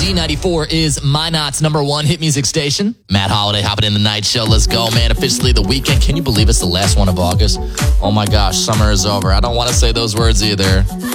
Z94 is Minot's #1 hit music station. Matt Holiday hopping in the night show. Let's go, man. Officially the weekend. Can you believe it's the last one of August? Oh my gosh, summer is over. I don't want to say those words either.